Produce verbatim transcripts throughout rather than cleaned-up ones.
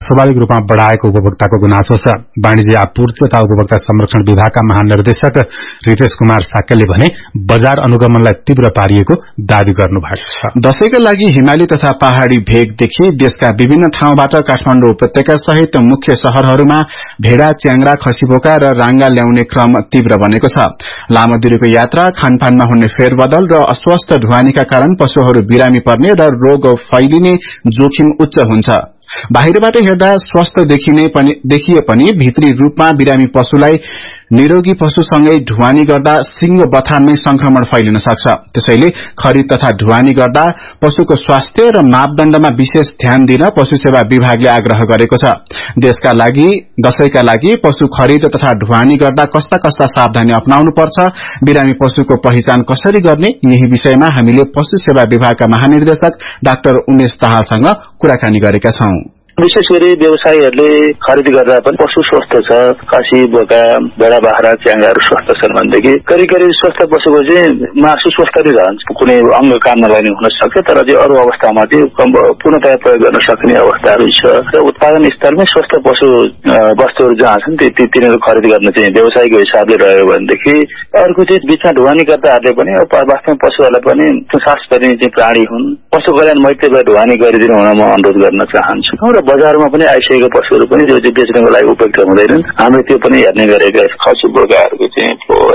स्वाभाविक रूपमा बढ़ाएको उपभोक्ताको गुनासो छ। वाणिज्य आपूर्ति तथा उपभोक्ता संरक्षण विभागका महानिर्देशक रितेश कुमार साक्यले भने बजार अनुगमनलाई तीव्र पारिएको दावी गर्नुभएको छ। दशैंका लागि हिमाली तथा पहाड़ी भेगदेखि देशका विभिन्न ठाउँबाट काठमाडौँ उपत्यका सहित मुख्य शहरहरूमा भेड़ा, च्याङ्रा, खसीपोका र राङ्गा ल्याउने क्रम तीव्र बनेको छ। लामो दूरीको यात्रा, खानपानमा हुने फेरबदल र अस्वस्थ ढुवानीका कारण पशुहरू बिरामी पर्ने र रोग फैलिने जोखिम उच्च हुन्छ। बाहिरबाट हेर्दा स्वस्थ देखिने पनि देखिए पनि भित्री रूपमा बिरामी पशुलाई निरोगी पशुसँगै ढुवानी गर्दा सिंह बथानमै संक्रमण फैलिन सक्छ। त्यसैले खरिद तथा ढुवानी गर्दा पशुको स्वास्थ्य र मापदण्डमा विशेष ध्यान दिन पशु सेवा विभागले आग्रह गरेको छ। देशका लागि दशैंका लागि पशु खरिद तथा ढुवानी गर्दा कस्ता कस्ता सावधानी अपनाउनु पर्छ, बिरामी पशुको पहिचान कसरी गर्ने, यही विषयमा हामीले पशु सेवा विभागका महानिर्देशक डाक्टर उमेश दाहालसँग कुराकानी गरेका छौं। विशेष गरी व्यवसायीहरूले खरिद गर्दा पनि पशु स्वस्थ छ, खसी, बोका, भेडा, बाख्रा, च्याङ्गाहरू स्वस्थ छन् भनेदेखि करिब करिब स्वस्थ पशुको चाहिँ मासु स्वस्थ नै रहन्छ। कुनै अंग काम नगर्ने हुन सक्छ, तर चाहिँ अरू अवस्थामा चाहिँ पूर्णतया प्रयोग गर्न सक्ने अवस्थाहरू छ र उत्पादन स्तरमै स्वस्थ पशु वस्तुहरू जहाँ छन् ती तिनीहरू खरिद गर्न चाहिँ व्यवसायको हिसाबले रह्यो भनेदेखि अर्को चाहिँ बिचमा ढुवानीकर्ताहरूले पनि वास्तवमा पशुहरूलाई पनि सास पर्ने चाहिँ प्राणी हुन्। पशु कल्याण मैत्रीबाट ढुवानी गरिदिनु हुन म अनुरोध गर्न चाहन्छु र बजारमा पनि आइसकेका पशुहरू पनि जो चाहिँ बेच्नको लागि उपयुक्त हुँदैनन्, हामीले त्यो पनि हेर्ने गरेका खसी बोकाहरूको चाहिँ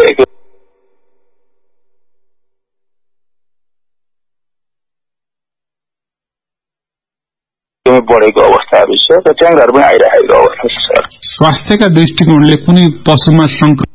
बढेको अवस्थाहरू छ र च्याङ्गाहरू पनि आइरहेको अवस्था छ। स्वास्थ्यका दृष्टिकोणले कुनै पशुमा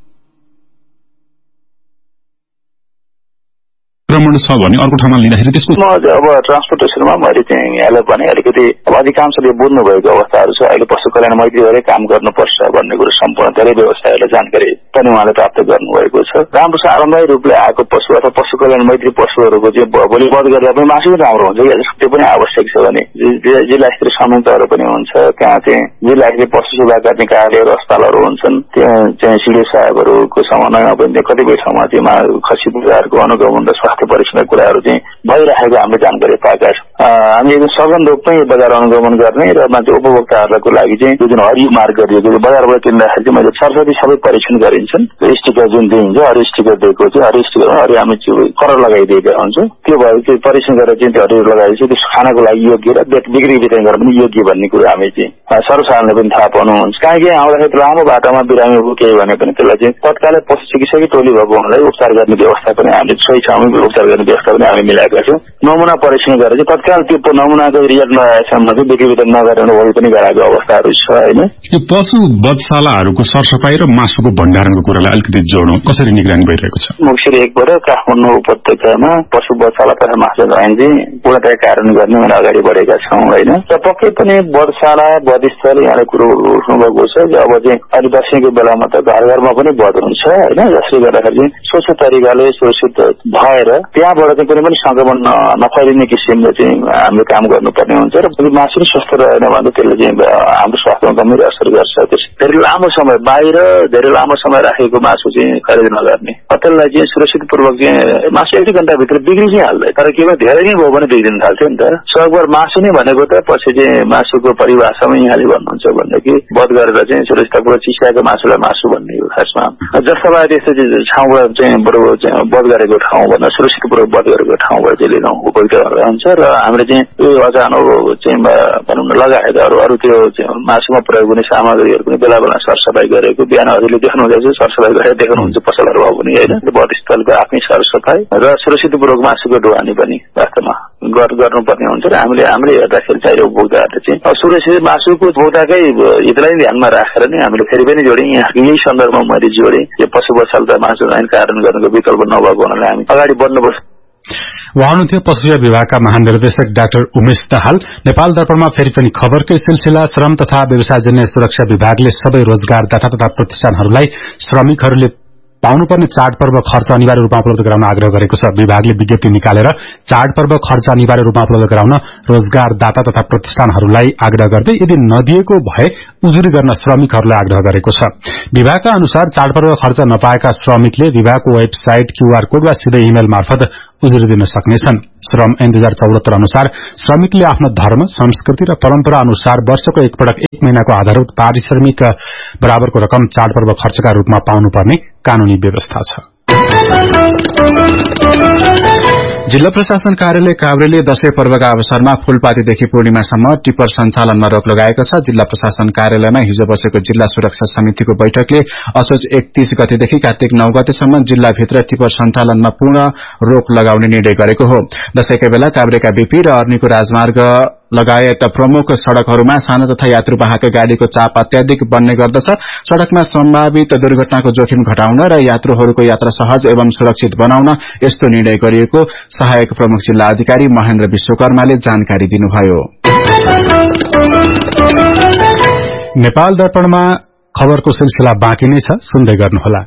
संक्रमण छ भने अर्को ठाउँमा लिँदाखेरि त्यसको म अब ट्रान्सपोर्टेसनमा मैले चाहिँ यहाँलाई भने अलिकति अब अधिकांशले बुझ्नु भएको अवस्थाहरू छ। अहिले पशु कल्याण मैत्री गरेर काम गर्नुपर्छ भन्ने कुरो सम्पूर्ण धेरै व्यवसायीहरूले जानकारी पनि उहाँले प्राप्त गर्नुभएको छ। राम्रो आरामदायी रूपले आएको पशु अथवा पशु कल्याण मैत्री पशुहरूको चाहिँ भोलि वध गर्दा पनि मासु पनि राम्रो हुन्छ। त्यो पनि आवश्यक छ भने जिल्ला स्तरीय संयन्त्रहरू पनि हुन्छ, त्यहाँ चाहिँ जिल्ला स्तरीय पशु सेवा गर्ने कार्यालयहरू, अस्पतालहरू हुन्छन्, त्यहाँ चाहिँ सिडिओ साहेबहरूको समन्वयमा पनि कतिपय ठाउँमा चाहिँ खसी पूजाहरूको अनुगमन र स्वास्थ्य परीक्षणका कुराहरू चाहिँ भइरहेको हामीले जानकारी पाएका छौँ। हामी एकदम सघन रूपमै बजार अनुगमन गर्ने र मान्छे उपभोक्ताहरूको लागि चाहिँ जुन हरियो मार्ग गरिएको बजारबाट किन्दाखेरि चाहिँ मैले सरस्वती सबै परीक्षण गरिन्छन्। स्टिकर जुन दिइन्छ हरियो स्टिकर दिएको चाहिँ हरियो स्टिकरमा हरियो हामी कर लगाइदिएका हुन्छौँ। त्यो भयो त्यो परीक्षण गरेर चाहिँ त्यो हरियो लगाएपछि त्यो खानाको लागि योग्य र बिक्री वितरण गर्न पनि योग्य भन्ने कुरो हामी चाहिँ सर्वसाधारणले पनि थाहा पाउनुहुन्छ। कहीँ कहीँ आउँदाखेरि लामो बाटोमा बिरामी बोके भने पनि त्यसलाई चाहिँ तत्कालै पशु चिकित्सकै टोली भएको हुनाले उपचार गर्ने व्यवस्था पनि हामीले सोही ठाउँमै उपचार गर्ने व्यवस्था पनि हामी मिलाएका छौँ। नमुना परीक्षण गरेर चाहिँ तत्काल त्यो नमुनाको रिजल्ट नआएसम्म चाहिँ बिक्री वितरण नगरेर वही पनि गराएको अवस्थाहरू छ। होइन, यो पशु वधशालाहरूको सरसफाई र मासुको भण्डारणको कुरालाई अलिकति जोडौँ, कसरी निगरानी भइरहेको छ? मुख्य एकबाट काठमाडौँ उपत्यकामा पशु वधशाला तथा मासु लाइन चाहिँ पूर्णतया कार्यान्वयन गर्ने भने अगाडि बढेका छौँ। होइन, र पक्कै पनि वधशाला वधस्थल यहाँले कुरो उठ्नुभएको छ। अब चाहिँ अहिले दसैँको बेलामा त घर घरमा पनि वध हुन्छ। होइन, जसले गर्दाखेरि चाहिँ स्वच्छ तरिकाले सुरक्षित भएर त्यहाँबाट चाहिँ कुनै पनि संक्रमण नफैलिने किसिमले चाहिँ हामीले काम गर्नुपर्ने हुन्छ र मासु पनि स्वस्थ रहेन भने त्यसले चाहिँ हाम्रो स्वास्थ्यमा गम्भीर असर गर्छ। धेरै लामो समय बाहिर धेरै लामो समय राखेको मासु चाहिँ खरिद नगर्ने, त्यसलाई चाहिँ सुरक्षितपूर्वक चाहिँ मासु एक दुई घण्टाभित्र बिग्रि चाहिँ हाल्दै, तर केवल धेरै नै भयो भने बिग्रिन थाल्थ्यो नि त। सकभर मासु नै भनेको त पछि चाहिँ मासुको परिभाषामा यहाँले भन्नुहुन्छ भनेदेखि वध गरेर चाहिँ सुरक्षितपूर्वक चिसाएको मासुलाई मासु भन्ने हो खासमा। जस्तो भए त्यस्तो ठाउँबाट चाहिँ बरु चाहिँ वध गरेको ठाउँ भन्दा सुरक्षितपूर्वक वध गरेको ठाउँबाट चाहिँ लिनु उपयुक्त हुन्छ। र हामीले चाहिँ यो अचानक चाहिँ भनौँ न लगायत अरू अरू त्यो मासुमा प्रयोग हुने सामग्रीहरू पनि बेला बेला सरसफाई गरेको बिहान हजुरले देख्नुहुँदैछ, सरसफाई गरेर देख्नुहुन्छ पसलहरू भयो भने। होइन, वधस्थलको आफ्नै सरसफाई र सुरक्षितपूर्वक मासुको ढुवानी पनि वास्तवमा गर्नुपर्ने हुन्छ। र हामीले हामीले हेर्दाखेरि चाहिँ उपभोक्ताहरूले चाहिँ सुरक्षित मासुको उपभोक्ताकै हितलाई ध्यानमा राखेर नै हामीले फेरि पनि जोडेँ। यहाँ यही सन्दर्भमा मैले जोडेँ यो पशु वधशाला मासु लाइन कार्यान्वयन गर्नुको विकल्प नभएको हुनाले हामी अगाडि बढ्नुपर्छ। उहाँ हुनुहुन्थ्यो पशु सेवा विभागका महानिर्देशक डाक्टर उमेश दाहाल। नेपाल दर्पणमा फेरि पनि खबरकै सिलसिला। श्रम तथा व्यवसायजन्य सुरक्षा विभागले सबै रोजगारदाता तथा प्रतिष्ठानहरूलाई श्रमिकहरूले पाउनुपर्ने चाडपर्व खर्च अनिवार्य रूपमा उपलब्ध गराउन आग्रह गरेको छ। विभागले विज्ञप्ति निकालेर चाडपर्व खर्च अनिवार्य रूपमा उपलब्ध गराउन रोजगारदाता तथा प्रतिष्ठानहरूलाई आग्रह गर्दै यदि नदिएको भए उजुरी गर्न श्रमिकहरूलाई आग्रह गरेको छ। विभागका अनुसार चाडपर्व खर्च नपाएका श्रमिकले विभागको वेबसाइट क्यूआर कोड वा सिधै इमेल मार्फत उजुरी दिन सक्नेछन्। श्रम ऐन दुई हजार चौहत्तर अनुसार श्रमिकले आफ्नो धर्म, संस्कृति र परम्परा अनुसार वर्षको एकपटक एक महिनाको आधारभूत पारिश्रमिक बराबरको रकम चाडपर्व खर्चका रूपमा पाउनुपर्ने कानूनी व्यवस्था छ। जिल्ला प्रशासन कार्यालय काभ्रेले दशैं पर्वका अवसरमा फूलपातीदेखि पूर्णिमासम्म टिप्पर सञ्चालनमा रोक लगाएको छ। जिल्ला प्रशासन कार्यालयमा हिजो बसेको जिल्ला सुरक्षा समितिको बैठकले असोज एकतीस गतेदेखि कार्तिक नौ गतेसम्म जिल्लाभित्र टिप्पर सञ्चालनमा पूर्ण रोक लगाउने निर्णय गरेको हो। दशैंका बेला काभ्रेका बीपी र अर्नीको राजमार्ग लगायत प्रमुख सड़कहरूमा सानो तथा यात्रुवाहक गाड़ीको चाप अत्याधिक बन्ने गर्दछ। सड़कमा सम्भावित दुर्घटनाको जोखिम घटाउन र यात्रुहरूको यात्रा सहज एवं सुरक्षित बनाउन यस्तो निर्णय गरिएको सहायक प्रमुख जिल्ला अधिकारी महेन्द्र विश्वकर्माले जानकारी दिनुभयो। नेपाल दर्पणमा खबरको सिलसिला बाँकी नै छ, सुन्दै गर्नुहोला।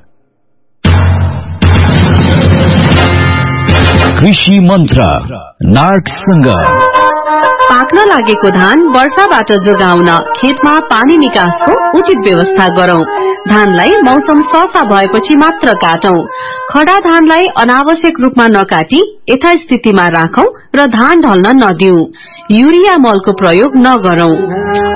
कृषि मन्त्र नार्कसँग पाक्न लागेको धान वर्षाबाट जोगाउन खेतमा पानी निकासको उचित व्यवस्था गरौं। धानलाई मौसम सफा भएपछि मात्र काटौं। खडा धानलाई अनावश्यक रूपमा नकाटी यथास्थितिमा राखौं र धान ढल्न नदिऊ। युरिया मलको प्रयोग नगरौं।